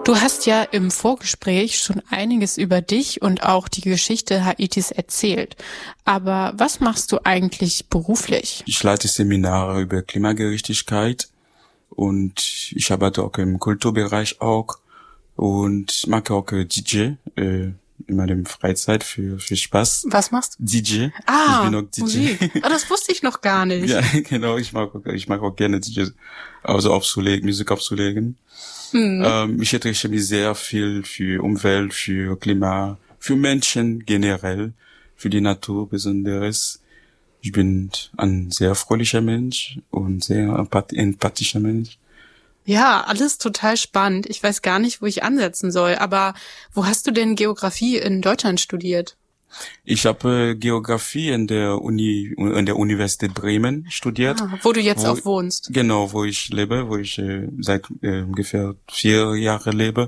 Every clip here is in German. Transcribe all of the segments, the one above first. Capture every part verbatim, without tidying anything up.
Du hast ja im Vorgespräch schon einiges über dich und auch die Geschichte Haitis erzählt. Aber was machst du eigentlich beruflich? Ich leite Seminare über Klimagerechtigkeit und ich arbeite auch im Kulturbereich auch und mache auch D J äh, in meiner Freizeit für für Spaß. Was machst du? D J. Ah, ich bin auch D J. Musik. Ah, das wusste ich noch gar nicht. Ja, genau. Ich mag auch, ich mag auch gerne D J, also aufzulegen, Musik aufzulegen. Mhm. Ähm, ich interessiere mich sehr viel für Umwelt, für Klima, für Menschen generell, für die Natur besonders. Ich bin ein sehr fröhlicher Mensch und sehr empathischer Mensch. Ja, alles total spannend. Ich weiß gar nicht, wo ich ansetzen soll. Aber wo hast du denn Geografie in Deutschland studiert? Ich habe äh, Geografie in der Uni, in der Universität Bremen studiert. Ah, wo du jetzt wo, auch wohnst. Genau, wo ich lebe, wo ich äh, seit äh, ungefähr vier Jahren lebe.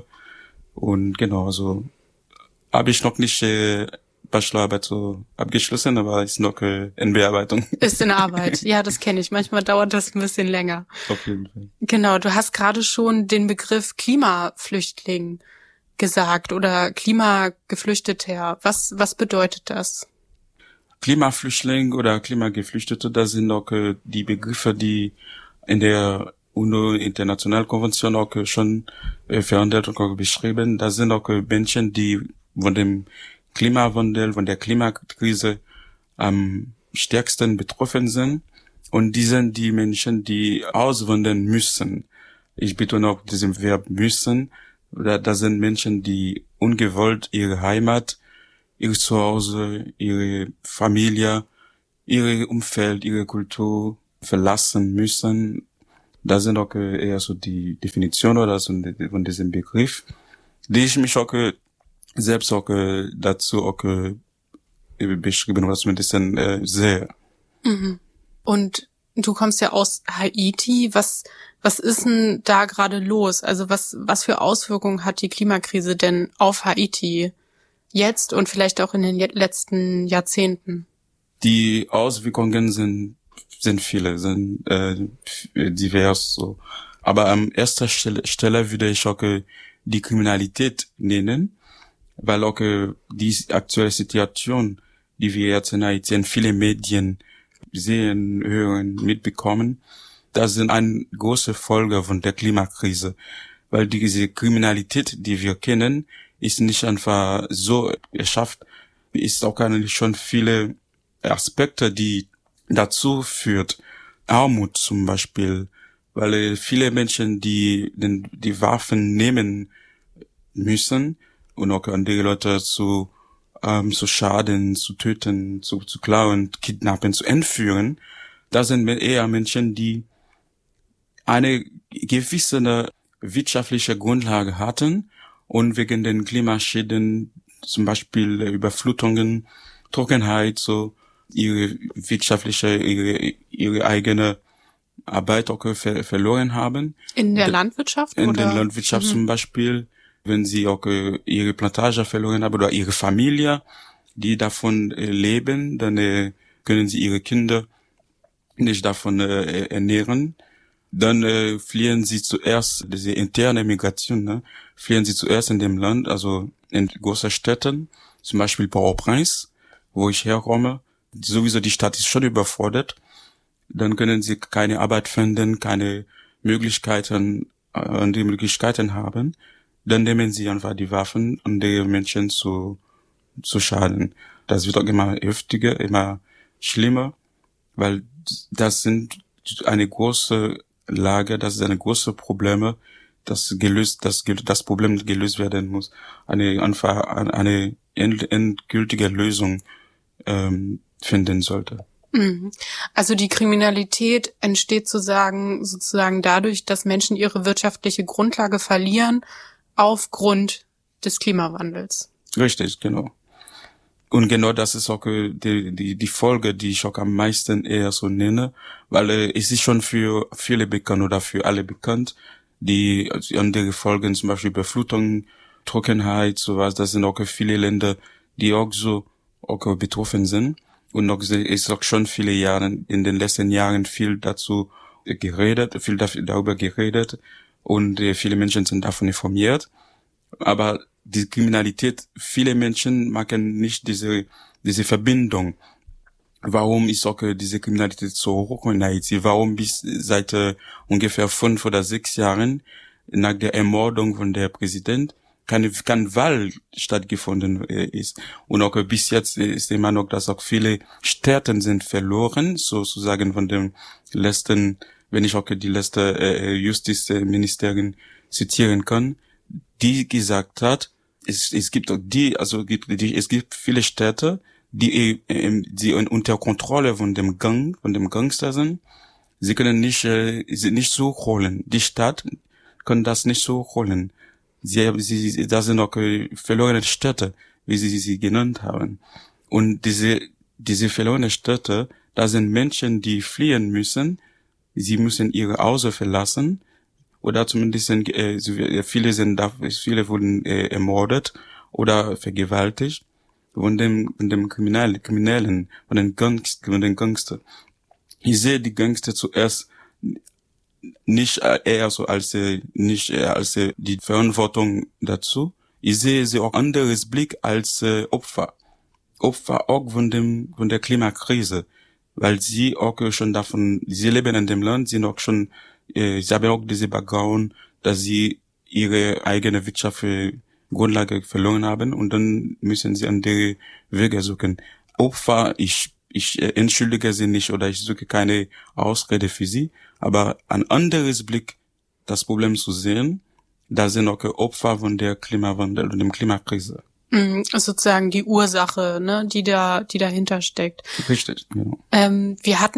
Und genau, also habe ich noch nicht äh, Bachelorarbeit so abgeschlossen, aber ist noch äh, in Bearbeitung. Ist in Arbeit. Ja, das kenne ich. Manchmal dauert das ein bisschen länger. Auf jeden Fall. Genau, du hast gerade schon den Begriff Klimaflüchtling gesagt oder Klimageflüchteter. Was was bedeutet das? Klimaflüchtling oder Klimageflüchtete, das sind auch äh, die Begriffe, die in der UNO-Internationalkonvention auch äh, schon äh, verhandelt und auch beschrieben. Das sind auch äh, Menschen, die von dem Klimawandel, von der Klimakrise am stärksten betroffen sind. Und die sind die Menschen, die auswandern müssen. Ich betone auch diesen Verb müssen. Oder das sind Menschen, die ungewollt ihre Heimat, ihr Zuhause, ihre Familie, ihr Umfeld, ihre Kultur verlassen müssen. Das sind auch eher so die Definition oder so von diesem Begriff, die ich mich auch selbst auch dazu auch beschrieben oder zumindest äh, sehr. Mhm. Und du kommst ja aus Haiti. Was was ist denn da gerade los? Also was was für Auswirkungen hat die Klimakrise denn auf Haiti jetzt und vielleicht auch in den letzten Jahrzehnten? Die Auswirkungen sind sind viele, sind äh, divers so. Aber an erster Stelle, Stelle würde ich auch äh, die Kriminalität nennen, weil auch äh, die aktuelle Situation, die wir jetzt in Haiti in viele Medien sehen, hören, mitbekommen, das sind eine große Folge von der Klimakrise, weil diese Kriminalität, die wir kennen, ist nicht einfach so erschafft, ist auch eigentlich schon viele Aspekte, die dazu führt. Armut zum Beispiel, weil viele Menschen, die den, die Waffen nehmen müssen und auch andere Leute zu ähm, zu schaden, zu töten, zu, zu klauen, kidnappen, zu entführen, das sind eher Menschen, die eine gewisse wirtschaftliche Grundlage hatten und wegen den Klimaschäden, zum Beispiel Überflutungen, Trockenheit, so ihre wirtschaftliche, ihre, ihre eigene Arbeit auch ver- verloren haben. In der Landwirtschaft? In oder? der Landwirtschaft Mhm. zum Beispiel, wenn sie auch äh, ihre Plantage verloren haben oder ihre Familie, die davon äh, leben, dann äh, können sie ihre Kinder nicht davon äh, ernähren. Dann äh, fliehen sie zuerst, diese interne Migration, ne, fliehen sie zuerst in dem Land, also in großen Städten, zum Beispiel Port-au-Prince, wo ich herkomme. Sowieso die Stadt ist schon überfordert. Dann können sie keine Arbeit finden, keine Möglichkeiten, äh, die Möglichkeiten haben. Dann nehmen sie einfach die Waffen, um die Menschen zu, zu schaden. Das wird auch immer heftiger, immer schlimmer, weil das sind eine große Lage, das ist eine große Probleme, das gelöst, das, das Problem gelöst werden muss. Eine, einfach, eine end, endgültige Lösung, ähm, finden sollte. Also die Kriminalität entsteht sozusagen, sozusagen dadurch, dass Menschen ihre wirtschaftliche Grundlage verlieren aufgrund des Klimawandels. Richtig, genau. Und genau das ist auch äh, die, die, die Folge, die ich auch am meisten eher so nenne, weil äh, es ist schon für viele bekannt oder für alle bekannt, die also andere Folgen, zum Beispiel Überflutung, Trockenheit, sowas, das sind auch viele Länder, die auch so auch betroffen sind. Und auch, es ist auch schon viele Jahre, in den letzten Jahren viel dazu geredet, viel darüber geredet und äh, viele Menschen sind davon informiert. aber die Kriminalität, viele Menschen machen nicht diese, diese Verbindung. Warum ist auch diese Kriminalität so hoch in Haiti? Warum bis seit äh, ungefähr fünf oder sechs Jahren nach der Ermordung von der Präsident keine, keine Wahl stattgefunden äh, ist? Und auch äh, bis jetzt ist immer noch, dass auch viele Städte sind verloren, sozusagen von dem letzten, wenn ich auch die letzte äh, Justizministerin zitieren kann, die gesagt hat, es, es gibt auch die, also die, es gibt viele Städte, die, die unter Kontrolle von dem Gang, von dem Gangster sind. Sie können nicht, äh, sie nicht so holen. Die Stadt kann das nicht so holen. Sie, sie, das sind auch äh, verlorene Städte, wie sie sie genannt haben. Und diese, diese verlorene Städte, da sind Menschen, die fliehen müssen. Sie müssen ihre Hause verlassen. Oder zumindest sind, äh, viele sind da, viele wurden äh, ermordet oder vergewaltigt von dem, von dem Kriminellen, Kriminellen, von den Gangs, von den Gangster. Ich sehe die Gangster zuerst nicht eher so als, äh, nicht eher als äh, die Verantwortung dazu. Ich sehe sie auch anderes Blick als äh, Opfer. Opfer auch von dem, von der Klimakrise. Weil sie auch schon davon, sie leben in dem Land, sie auch schon, äh, sie haben auch diese Background, dass sie ihre eigene Wirtschaft Grundlage verloren haben und dann müssen sie andere Wege suchen. Opfer, ich, ich äh, entschuldige sie nicht oder ich suche keine Ausrede für sie, aber ein anderes Blick, das Problem zu sehen, da sind auch Opfer von der Klimawandel und dem Klimakrise. Mm, sozusagen die Ursache, ne, die da, die dahinter steckt. Richtig, genau. Ähm, wir hatten